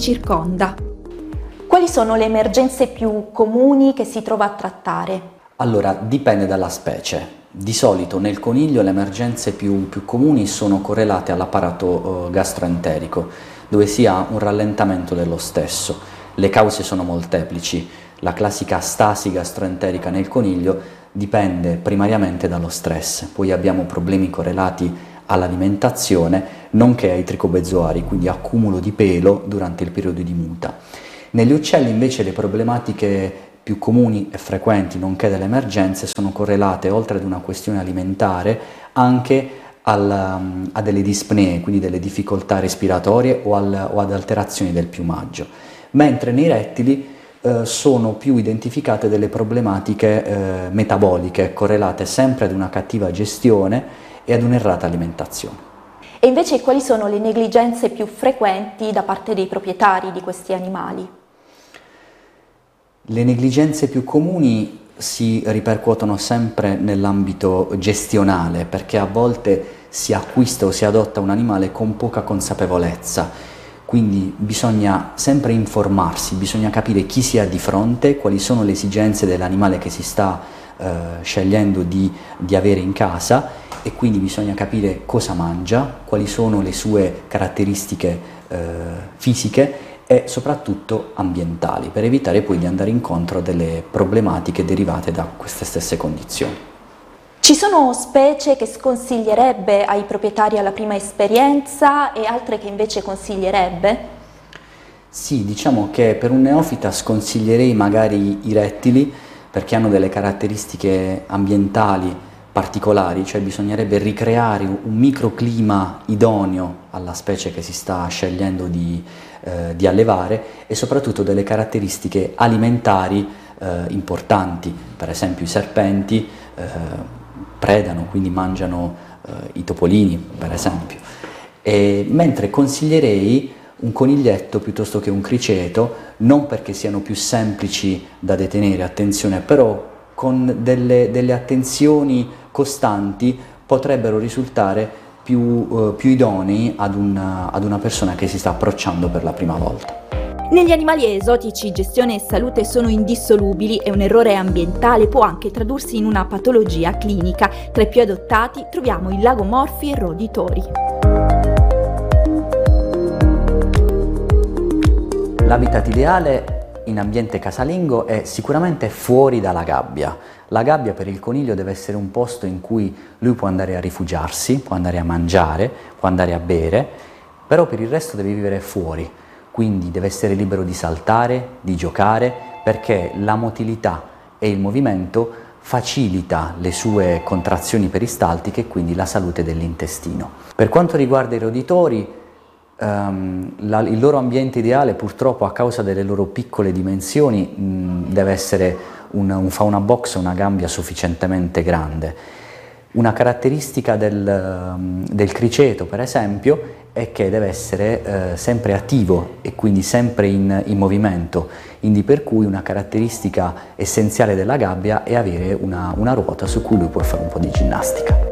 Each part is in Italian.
circonda. Quali sono le emergenze più comuni che si trova a trattare? Allora, dipende dalla specie. Di solito nel coniglio le emergenze più comuni sono correlate all'apparato gastroenterico, dove si ha un rallentamento dello stesso. Le cause sono molteplici. La classica stasi gastroenterica nel coniglio dipende primariamente dallo stress. Poi abbiamo problemi correlati all'alimentazione, nonché ai tricobezoari, quindi accumulo di pelo durante il periodo di muta. Negli uccelli invece le problematiche più comuni e frequenti, nonché delle emergenze, sono correlate, oltre ad una questione alimentare, anche a delle dispnee, quindi delle difficoltà respiratorie o ad alterazioni del piumaggio, mentre nei rettili sono più identificate delle problematiche metaboliche correlate sempre ad una cattiva gestione e ad un'errata alimentazione. E invece quali sono le negligenze più frequenti da parte dei proprietari di questi animali? Le negligenze più comuni si ripercuotono sempre nell'ambito gestionale, perché a volte si acquista o si adotta un animale con poca consapevolezza, quindi bisogna sempre informarsi, bisogna capire chi si ha di fronte, quali sono le esigenze dell'animale che si sta scegliendo di avere in casa, e quindi bisogna capire cosa mangia, quali sono le sue caratteristiche fisiche e soprattutto ambientali, per evitare poi di andare incontro a delle problematiche derivate da queste stesse condizioni. Ci sono specie che sconsiglierebbe ai proprietari alla prima esperienza e altre che invece consiglierebbe? Sì, diciamo che per un neofita sconsiglierei magari i rettili, perché hanno delle caratteristiche ambientali particolari, cioè bisognerebbe ricreare un microclima idoneo alla specie che si sta scegliendo di allevare, e soprattutto delle caratteristiche alimentari importanti. Per esempio i serpenti predano, quindi mangiano i topolini, per esempio. Mentre consiglierei un coniglietto piuttosto che un criceto, non perché siano più semplici da detenere, attenzione, però con delle attenzioni costanti potrebbero risultare più idonei ad una persona che si sta approcciando per la prima volta. Negli animali esotici gestione e salute sono indissolubili e un errore ambientale può anche tradursi in una patologia clinica. Tra i più adottati troviamo i lagomorfi e roditori. L'habitat ideale in ambiente casalingo è sicuramente fuori dalla gabbia. La gabbia per il coniglio deve essere un posto in cui lui può andare a rifugiarsi, può andare a mangiare, può andare a bere, però per il resto deve vivere fuori, quindi deve essere libero di saltare, di giocare, perché la motilità e il movimento facilita le sue contrazioni peristaltiche e quindi la salute dell'intestino. Per quanto riguarda i roditori, il loro ambiente ideale, purtroppo a causa delle loro piccole dimensioni, deve essere un fauna box, una gabbia sufficientemente grande. Una caratteristica del criceto, per esempio, è che deve essere sempre attivo e quindi sempre in movimento, quindi per cui una caratteristica essenziale della gabbia è avere una ruota su cui lui può fare un po' di ginnastica.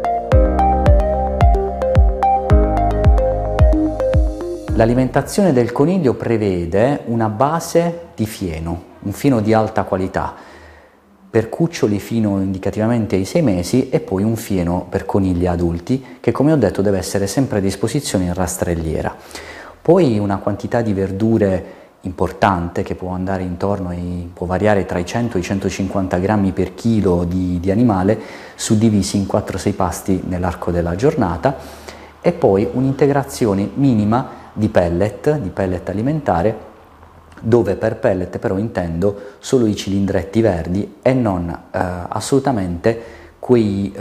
L'alimentazione del coniglio prevede una base di fieno, un fieno di alta qualità, per cuccioli fino indicativamente ai 6 mesi, e poi un fieno per conigli adulti che, come ho detto, deve essere sempre a disposizione in rastrelliera. Poi una quantità di verdure importante che può variare tra i 100 e i 150 grammi per chilo di animale, suddivisi in 4-6 pasti nell'arco della giornata, e poi un'integrazione minima di pellet alimentare, dove per pellet però intendo solo i cilindretti verdi e non assolutamente quegli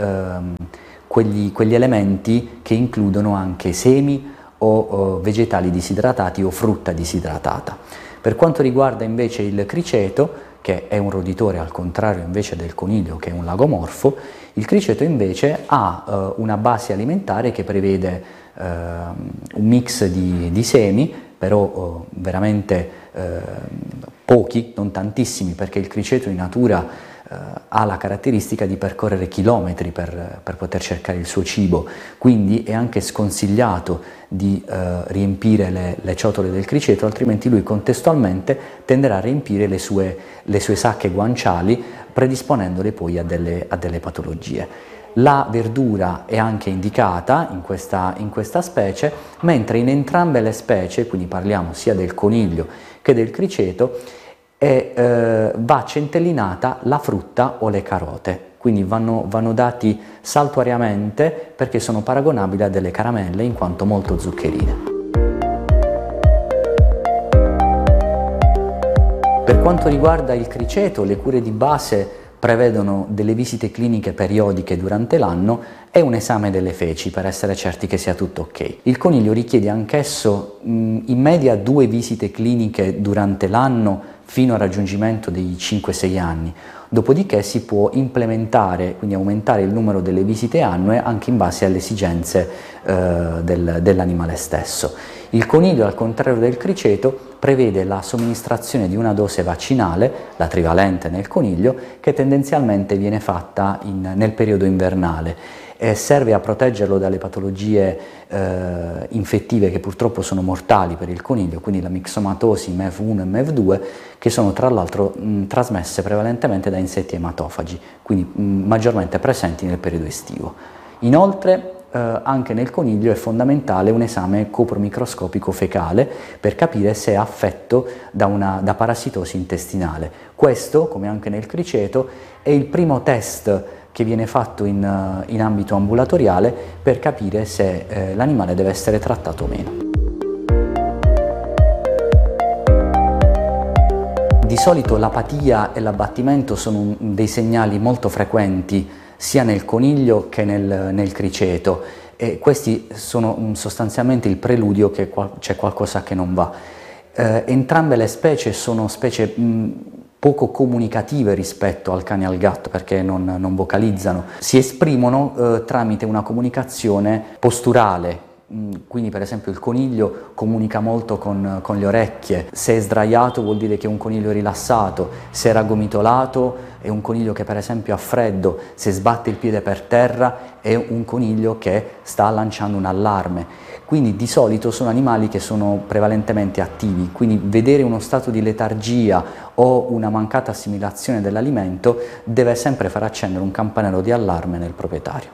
elementi che includono anche semi o vegetali disidratati o frutta disidratata. Per quanto riguarda invece il criceto, che è un roditore al contrario invece del coniglio che è un lagomorfo, il criceto invece ha una base alimentare che prevede un mix di semi, però veramente pochi, non tantissimi, perché il criceto in natura ha la caratteristica di percorrere chilometri per poter cercare il suo cibo, quindi è anche sconsigliato di riempire le ciotole del criceto, altrimenti lui contestualmente tenderà a riempire le sue sacche guanciali, predisponendole poi a delle patologie. La verdura è anche indicata in questa specie, mentre in entrambe le specie, quindi parliamo sia del coniglio che del criceto, va centellinata la frutta o le carote, quindi vanno dati saltuariamente perché sono paragonabili a delle caramelle in quanto molto zuccherine. Per quanto riguarda il criceto, le cure di base prevedono delle visite cliniche periodiche durante l'anno e un esame delle feci per essere certi che sia tutto ok. Il coniglio richiede anch'esso in media 2 visite cliniche durante l'anno fino al raggiungimento dei 5-6 anni, dopodiché si può implementare, quindi aumentare il numero delle visite annue anche in base alle esigenze dell'animale stesso. Il coniglio, al contrario del criceto, prevede la somministrazione di una dose vaccinale, la trivalente nel coniglio, che tendenzialmente viene fatta nel periodo invernale e serve a proteggerlo dalle patologie infettive che purtroppo sono mortali per il coniglio, quindi la mixomatosi MEV1 e MEV2, che sono tra l'altro trasmesse prevalentemente da insetti ematofagi, quindi maggiormente presenti nel periodo estivo. Inoltre anche nel coniglio è fondamentale un esame copromicroscopico fecale per capire se è affetto da parassitosi intestinale. Questo, come anche nel criceto, è il primo test che viene fatto in ambito ambulatoriale per capire se l'animale deve essere trattato o meno. Di solito l'apatia e l'abbattimento sono dei segnali molto frequenti sia nel coniglio che nel criceto, e questi sono sostanzialmente il preludio che c'è qualcosa che non va. Entrambe le specie sono specie poco comunicative rispetto al cane e al gatto perché non vocalizzano, si esprimono tramite una comunicazione posturale. Quindi per esempio il coniglio comunica molto con le orecchie, se è sdraiato vuol dire che è un coniglio rilassato, se è raggomitolato è un coniglio che per esempio ha freddo, se sbatte il piede per terra è un coniglio che sta lanciando un allarme. Quindi di solito sono animali che sono prevalentemente attivi, quindi vedere uno stato di letargia o una mancata assimilazione dell'alimento deve sempre far accendere un campanello di allarme nel proprietario.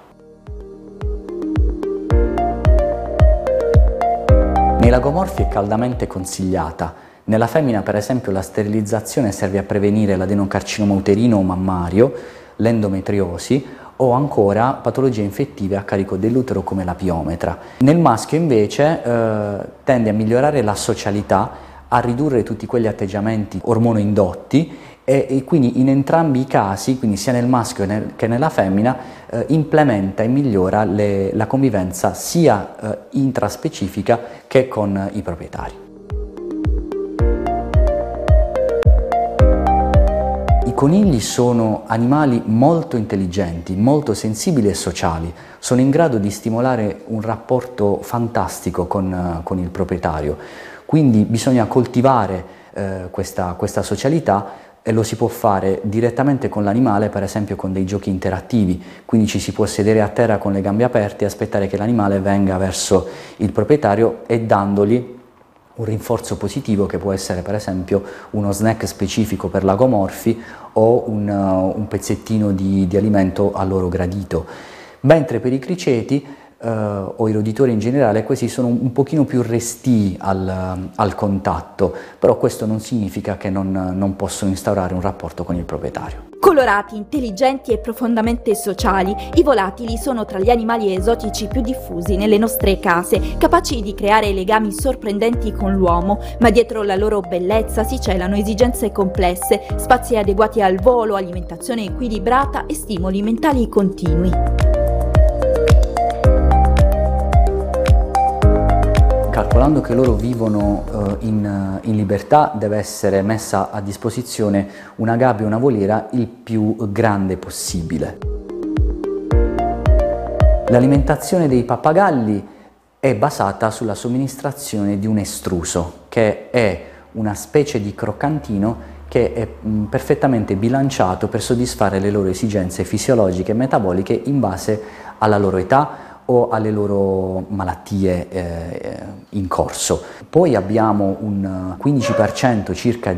Nei lagomorfi è caldamente consigliata. Nella femmina, per esempio, la sterilizzazione serve a prevenire l'adenocarcinoma uterino o mammario, l'endometriosi o ancora patologie infettive a carico dell'utero come la piometra. Nel maschio invece tende a migliorare la socialità, a ridurre tutti quegli atteggiamenti ormonoindotti e quindi in entrambi i casi, quindi sia nel maschio che nella femmina, implementa e migliora la convivenza sia intraspecifica che con i proprietari. I conigli sono animali molto intelligenti, molto sensibili e sociali, sono in grado di stimolare un rapporto fantastico con il proprietario, quindi bisogna coltivare questa socialità e lo si può fare direttamente con l'animale, per esempio con dei giochi interattivi, quindi ci si può sedere a terra con le gambe aperte e aspettare che l'animale venga verso il proprietario e dandogli un rinforzo positivo che può essere per esempio uno snack specifico per lagomorfi o un pezzettino di alimento a loro gradito. Mentre per i criceti o i roditori in generale, questi sono un pochino più restii al contatto, però questo non significa che non possono instaurare un rapporto con il proprietario. Colorati, intelligenti e profondamente sociali, i volatili sono tra gli animali esotici più diffusi nelle nostre case, capaci di creare legami sorprendenti con l'uomo, ma dietro la loro bellezza si celano esigenze complesse, spazi adeguati al volo, alimentazione equilibrata e stimoli mentali continui. Calcolando che loro vivono in libertà, deve essere messa a disposizione una gabbia o una voliera il più grande possibile. L'alimentazione dei pappagalli è basata sulla somministrazione di un estruso, che è una specie di croccantino che è perfettamente bilanciato per soddisfare le loro esigenze fisiologiche e metaboliche in base alla loro età o alle loro malattie in corso. Poi abbiamo un 15% circa